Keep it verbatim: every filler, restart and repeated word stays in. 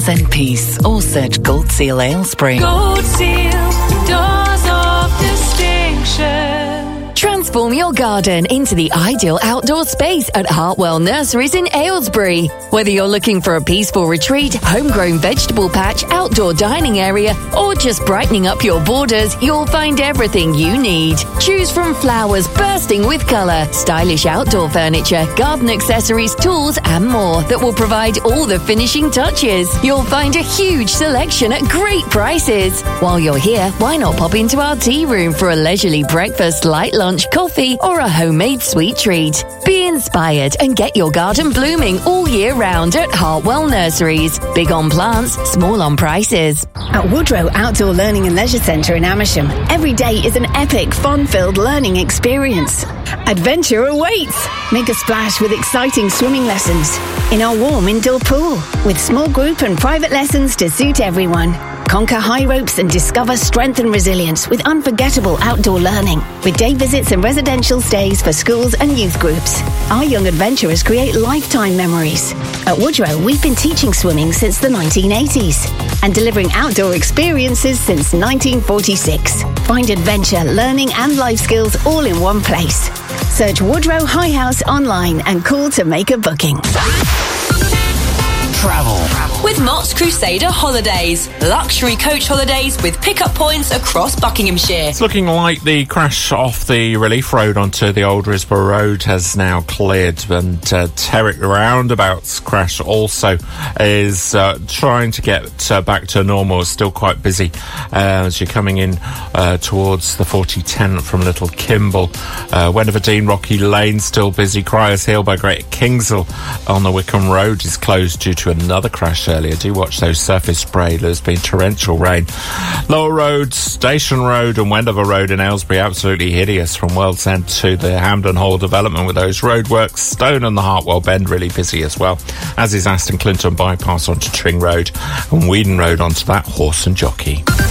Send Peace or search Gold Seal Aylesbury. Gold Seal, doors of distinction. Transform your garden into the ideal outdoor space at Hartwell Nurseries in Aylesbury. Whether you're looking for a peaceful retreat, homegrown vegetable patch, outdoor dining area, or just brightening up your borders, you'll find everything you need. Choose from flowers bursting with colour, stylish outdoor furniture, garden accessories, tools, and more that will provide all the finishing touches. You'll find a huge selection at great prices. While you're here, why not pop into our tea room for a leisurely breakfast, light lunch, coffee, or a homemade sweet treat. Be inspired and get your garden blooming all year round at Hartwell Nurseries. Big on plants, small on prices. At Woodrow Outdoor Learning and Leisure Centre in Amersham, every day is an epic, fun-filled learning experience. Adventure awaits! Make a splash with exciting swimming lessons in our warm indoor pool with small group and private lessons to suit everyone. Conquer high ropes and discover strength and resilience with unforgettable outdoor learning. With day visits and residential stays for schools and youth groups. Our young adventurers create lifetime memories. At Woodrow, we've been teaching swimming since the nineteen eighties and delivering outdoor experiences since nineteen forty-six. Find adventure, learning and life skills all in one place. Search Woodrow High House online and call to make a booking. Travel with Mott's Crusader Holidays. Luxury coach holidays with pickup points across Buckinghamshire. It's looking like the crash off the Relief Road onto the Old Risborough Road has now cleared, and uh, Terrick Roundabout's crash also is uh, trying to get uh, back to normal. It's still quite busy uh, as you're coming in uh, towards the forty ten from Little Kimble. Uh, Wendover Dean, Rocky Lane still busy. Cryers Hill by Great Kingshill on the Wickham Road is closed due to another crash earlier. Do watch those surface spray. There's been torrential rain. Lower Road, Station Road and Wendover Road in Aylesbury absolutely hideous from World's End to the Hampden Hall development with those roadworks. Stone and the Hartwell Bend really busy as well, as is Aston Clinton bypass onto Tring Road and Weedon Road onto that Horse and Jockey.